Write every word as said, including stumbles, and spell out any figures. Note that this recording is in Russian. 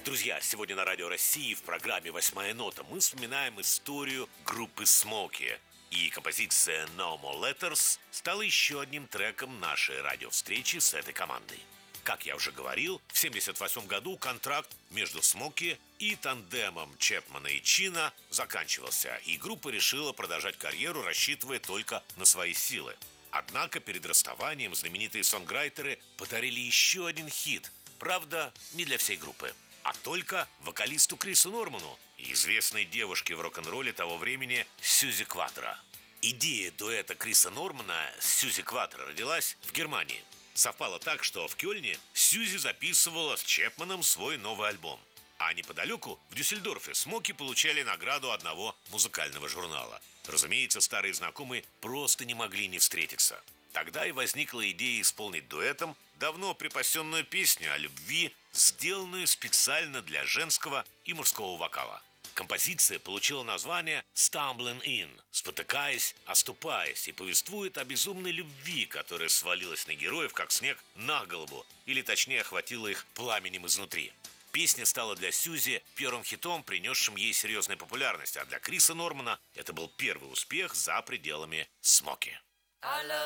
Друзья, сегодня на Радио России в программе «Восьмая нота» мы вспоминаем историю группы Смоки. И композиция «No More Letters» стала еще одним треком нашей радиовстречи с этой командой. Как я уже говорил, в семьдесят восьмом году контракт между Смоки и тандемом Чепмана и Чина заканчивался, и группа решила продолжать карьеру, рассчитывая только на свои силы. Однако перед расставанием знаменитые сонграйтеры подарили еще один хит, правда, не для всей группы, а только вокалисту Крису Норману и известной девушке в рок-н-ролле того времени Сьюзи Кватро. Идея дуэта Криса Нормана с Сьюзи Кватро родилась в Германии. Совпало так, что в Кёльне Сьюзи записывала с Чепманом свой новый альбом. А неподалеку, в Дюссельдорфе, Смоки получали награду одного музыкального журнала. Разумеется, старые знакомые просто не могли не встретиться. Тогда и возникла идея исполнить дуэтом давно припасенную песню о любви, сделанную специально для женского и мужского вокала. Композиция получила название «Stumbling In», спотыкаясь, оступаясь, и повествует о безумной любви, которая свалилась на героев, как снег, на голову, или точнее охватила их пламенем изнутри. Песня стала для Сьюзи первым хитом, принесшим ей серьезную популярность, а для Криса Нормана это был первый успех за пределами Смоки.